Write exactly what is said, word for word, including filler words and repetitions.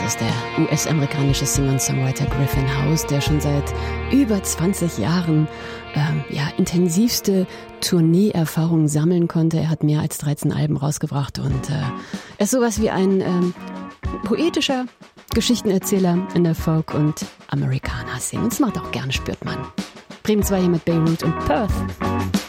ist der U S-amerikanische Singer und Songwriter Griffin House, der schon seit über zwanzig Jahren ähm, ja, intensivste Tourneeerfahrungen sammeln konnte. Er hat mehr als dreizehn Alben rausgebracht und äh, er ist sowas wie ein ähm, poetischer Geschichtenerzähler in der Folk- und Amerikaner-Szene. Das macht auch gerne, spürt man. Bremen zwei hier mit Beirut und Perth.